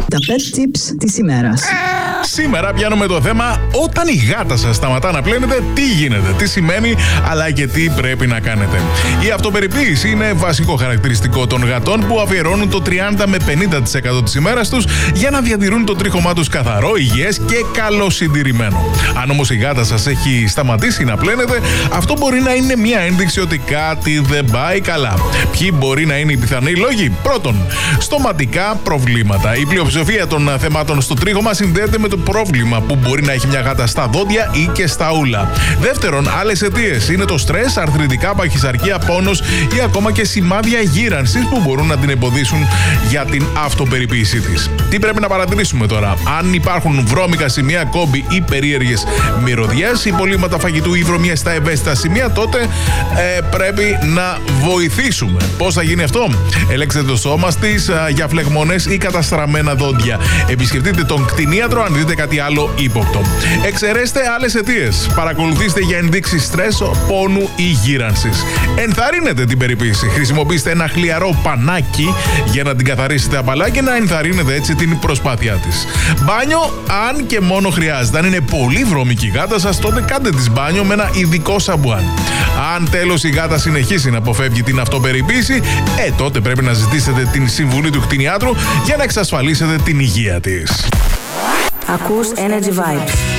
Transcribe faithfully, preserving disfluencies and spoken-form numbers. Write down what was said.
Τα pet tips της ημέρας. Σήμερα πιάνουμε το θέμα όταν η γάτα σας σταματά να πλένεται, τι γίνεται, τι σημαίνει, αλλά και τι πρέπει να κάνετε. Η αυτοπεριποίηση είναι βασικό χαρακτηριστικό των γατών που αφιερώνουν το τριάντα με πενήντα τοις εκατό της ημέρας τους για να διατηρούν το τρίχωμά τους καθαρό, υγιές και καλοσυντηρημένο. Αν όμως η γάτα σας έχει σταματήσει να πλένεται, αυτό μπορεί να είναι μια ένδειξη ότι κάτι δεν πάει καλά. Ποιοι μπορεί να είναι οι πιθανοί λόγοι? Πρώτον, στοματικά προβλήματα. Η πλειοψηφία των θεμάτων στο τρίχωμα συνδέεται με το πρόβλημα που μπορεί να έχει μια γάτα στα δόντια ή και στα ούλα. Δεύτερον, άλλες αιτίες είναι το στρες, αρθριτικά, παχυσαρκία, πόνος ή ακόμα και σημάδια γύρανσης που μπορούν να την εμποδίσουν για την αυτοπεριποίησή της. Τι πρέπει να παρατηρήσουμε τώρα? Αν υπάρχουν βρώμικα σημεία, κόμπι ή περίεργες μυρωδιές, υπολείμματα φαγητού ή βρωμιές στα ευαίσθητα σημεία, τότε ε, πρέπει να βοηθήσουμε. Πώς θα γίνει αυτό? Ελέγξτε το σώμα της ε, για φλεγμονές ή καταστραμμένα δόντια. Επισκεφτείτε τον κτηνίατρο αν δείτε κάτι άλλο ύποπτο. Εξαιρέστε άλλες αιτίες. Παρακολουθήστε για ενδείξεις στρες, πόνου ή γύρανσης. Ενθαρρύνετε την περιποίηση. Χρησιμοποιήστε ένα χλιαρό πανάκι για να την καθαρίσετε απαλά και να ενθαρρύνετε έτσι την προσπάθειά της. Μπάνιο, αν και μόνο χρειάζεται. Αν είναι πολύ βρώμικη η γάτα σας, τότε κάντε της μπάνιο με ένα ειδικό σαμπουάν. Αν τέλος η γάτα συνεχίσει να αποφεύγει την αυτοπεριποίηση, ε, τότε πρέπει να ζητήσετε την συμβουλή του κτηνιάτρου για να εξασφαλίσετε την υγεία της. Ακούς Energy Vibes.